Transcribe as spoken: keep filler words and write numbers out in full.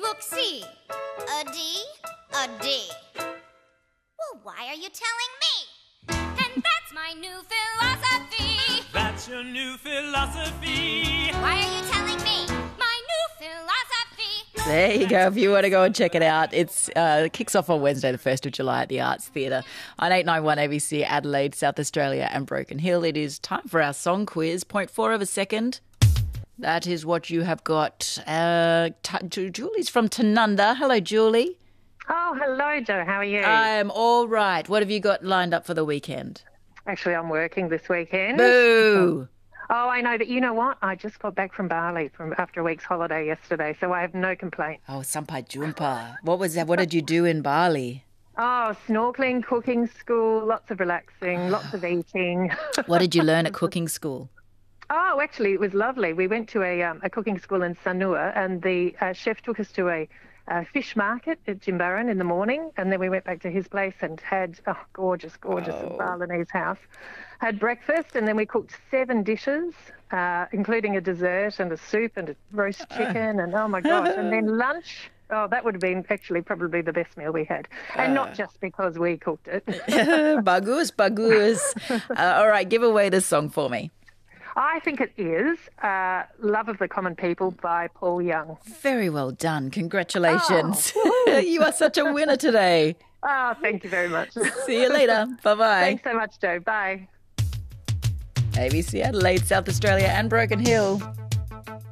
Look, see. A D, a D. Well, why are you telling me? And that's my new philosophy. That's your new philosophy. Why are you telling me? My new philosophy. There you go. If you want to go and check it out, it's uh, it kicks off on Wednesday, the first of July at the Arts Theatre on eight ninety-one A B C, Adelaide, South Australia and Broken Hill. It is time for our song quiz. Point four of a second. That is what you have got. Uh, t- Julie's from Tanunda. Hello, Julie. Oh, hello, Joe. How are you? I'm all right. What have you got lined up for the weekend? Actually, I'm working this weekend. Boo! Oh, I know, but you know what? I just got back from Bali from after a week's holiday yesterday, so I have no complaint. Oh, Sampai Jumpa. What was that? What did you do in Bali? Oh, snorkeling, cooking school, lots of relaxing, lots of eating. What did you learn at cooking school? Oh, actually, it was lovely. We went to a, um, a cooking school in Sanur, and the uh, chef took us to a uh, fish market at Jimbaran in the morning, and then we went back to his place and had, oh, gorgeous, gorgeous Oh. Balinese house. Had breakfast, and then we cooked seven dishes, uh, including a dessert and a soup and a roast chicken, and oh my gosh, and then lunch. Oh, that would have been actually probably the best meal we had. And not just because we cooked it. Bagus, bagus. Uh, all right, give away this song for me. I think it is uh, Love of the Common People by Paul Young. Very well done. Congratulations. You are such a winner today. Oh, thank you very much. See you later. Bye-bye. Thanks so much, Joe. Bye. A B C Adelaide, South Australia and Broken Hill.